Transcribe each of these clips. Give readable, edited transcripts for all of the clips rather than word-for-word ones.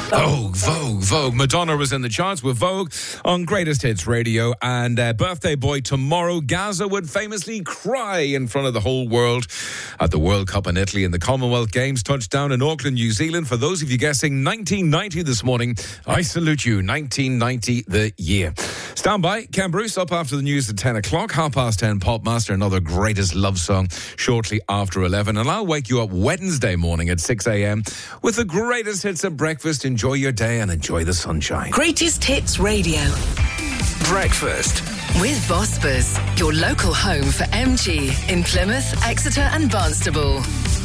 Vogue. Madonna was in the charts with Vogue on Greatest Hits Radio. And birthday boy tomorrow, Gaza would famously cry in front of the whole world at the World Cup in Italy and the Commonwealth Games. Touchdown in Auckland, New Zealand. For those of you guessing 1990 this morning, I salute you. 1990 the year. Stand by. Ken Bruce up after the news at 10 o'clock. 10:30 Popmaster, another greatest love song shortly after 11. And I'll wake you up Wednesday morning at 6 a.m. with the greatest hits at breakfast. Enjoy your day and enjoy the sunshine. Greatest Hits Radio. Breakfast with Vosper's, your local home for MG in Plymouth, Exeter and Barnstaple.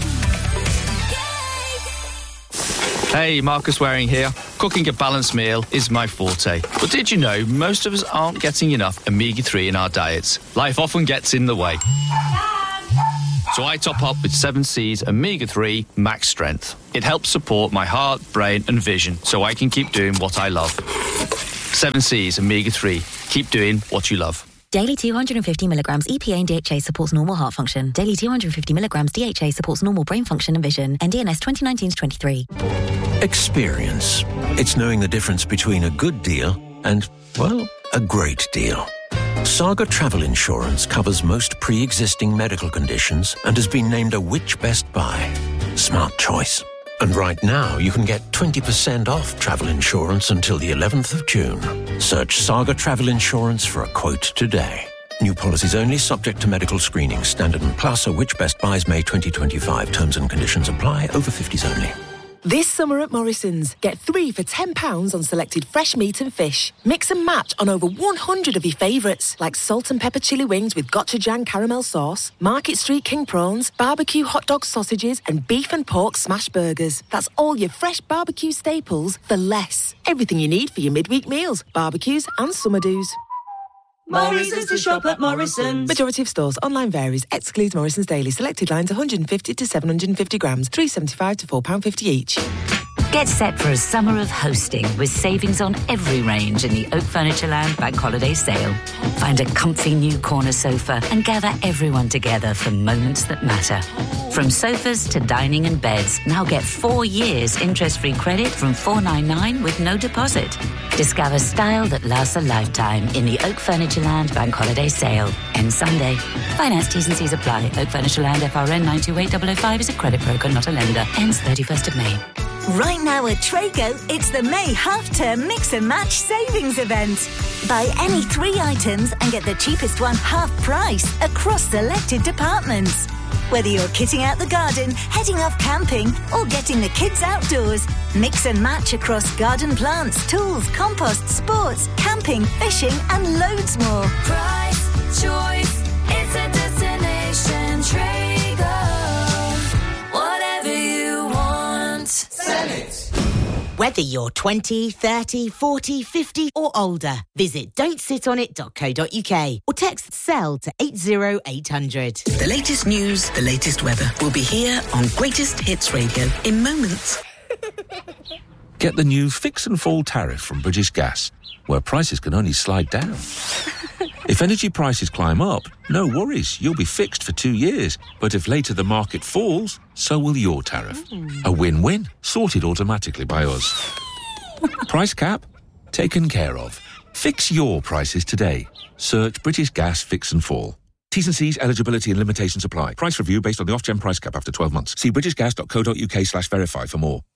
Hey, Marcus Waring here. Cooking a balanced meal is my forte. But did you know most of us aren't getting enough omega-3 in our diets? Life often gets in the way. So I top up with 7C's Omega-3 Max Strength. It helps support my heart, brain and vision so I can keep doing what I love. 7C's Omega-3. Keep doing what you love. Daily 250 milligrams EPA and DHA supports normal heart function. Daily 250 milligrams DHA supports normal brain function and vision. NDNS 2019-23. Experience. It's knowing the difference between a good deal and, well, a great deal. Saga Travel Insurance covers most pre-existing medical conditions and has been named a Which Best Buy. Smart choice. And right now, you can get 20% off travel insurance until the 11th of June. Search Saga Travel Insurance for a quote today. New policies only, subject to medical screening. Standard and Plus, or Which Best Buys May 2025. Terms and conditions apply. Over 50s only. This summer at Morrison's, get 3 for £10 on selected fresh meat and fish. Mix and match on over 100 of your favourites, like salt and pepper chili wings with gochujang caramel sauce, Market Street King prawns, barbecue hot dog sausages, and beef and pork smash burgers. That's all your fresh barbecue staples for less. Everything you need for your midweek meals, barbecues and summer do's. Morrison's to shop at Morrison's. Majority of stores. Online varies. Excludes Morrison's Daily. Selected lines 150 to 750 grams. £3.75 to £4.50 each. Get set for a summer of hosting with savings on every range in the Oak Furnitureland Bank Holiday Sale. Find a comfy new corner sofa and gather everyone together for moments that matter. From sofas to dining and beds, now get 4 years interest-free credit from $499 with no deposit. Discover style that lasts a lifetime in the Oak Furnitureland Bank Holiday Sale. Ends Sunday. Finance T's and C's apply. Oak Furnitureland FRN 928005 is a credit broker, not a lender. Ends 31st of May. Right now at Trago, it's the May half-term mix and match savings event. Buy any 3 items and get the cheapest one half price across selected departments. Whether you're kitting out the garden, heading off camping, or getting the kids outdoors, mix and match across garden plants, tools, compost, sports, camping, fishing, and loads more. Price, choice, it's a destination. Trago. Whatever you want, sell it. Whether you're 20, 30, 40, 50 or older, visit don'tsitonit.co.uk or text SELL to 80800. The latest news, the latest weather will be here on Greatest Hits Radio in moments. Get the new Fix and Fall tariff from British Gas, where prices can only slide down. If energy prices climb up, no worries, you'll be fixed for 2 years. But if later the market falls, so will your tariff. A win-win, sorted automatically by us. Price cap? Taken care of. Fix your prices today. Search British Gas Fix and Fall. T's and C's, eligibility and limitations apply. Price review based on the Ofgem price cap after 12 months. See britishgas.co.uk/verify for more.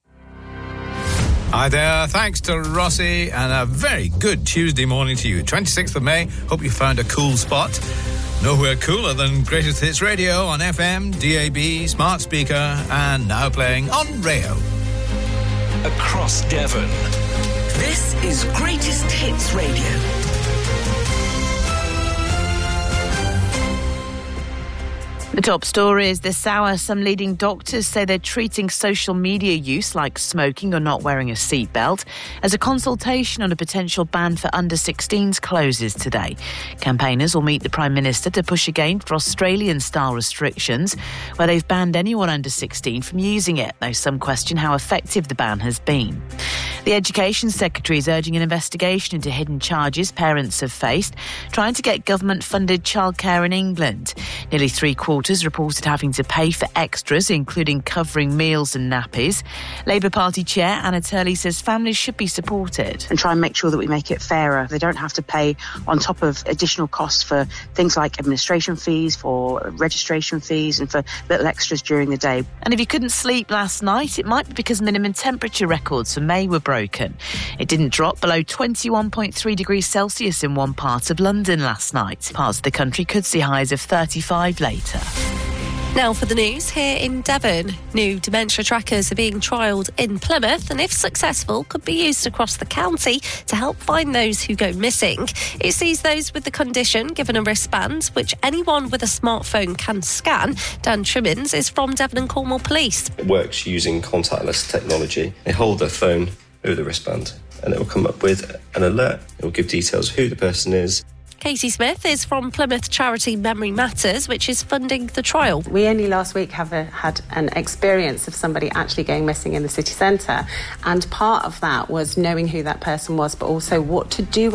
Hi there, thanks to Rossi, and a very good Tuesday morning to you. 26th of May, hope you found a cool spot. Nowhere cooler than Greatest Hits Radio on FM, DAB, smart speaker, and now playing on Rayo. Across Devon. This is Greatest Hits Radio. The top story is this hour. Some leading doctors say they're treating social media use like smoking or not wearing a seatbelt as a consultation on a potential ban for under-16s closes today. Campaigners will meet the Prime Minister to push again for Australian-style restrictions, where they've banned anyone under 16 from using it, though some question how effective the ban has been. The Education Secretary is urging an investigation into hidden charges parents have faced trying to get government-funded childcare in England. Nearly three-quarters reported having to pay for extras, including covering meals and nappies. Labour Party Chair Anna Turley says families should be supported. And try and make sure that we make it fairer. They don't have to pay on top of additional costs for things like administration fees, for registration fees and for little extras during the day. And if you couldn't sleep last night, it might be because minimum temperature records for May were broken. It didn't drop below 21.3 degrees Celsius in one part of London last night. Parts of the country could see highs of 35 later. Now for the news here in Devon. New dementia trackers are being trialled in Plymouth and, if successful, could be used across the county to help find those who go missing. It sees those with the condition given a wristband, which anyone with a smartphone can scan. Dan Trimmins is from Devon and Cornwall Police. It works using contactless technology. They hold their phone over the wristband and it will come up with an alert. It will give details of who the person is. Katie Smith is from Plymouth charity Memory Matters, which is funding the trial. We only last week had an experience of somebody actually going missing in the city centre, and part of that was knowing who that person was, but also what to do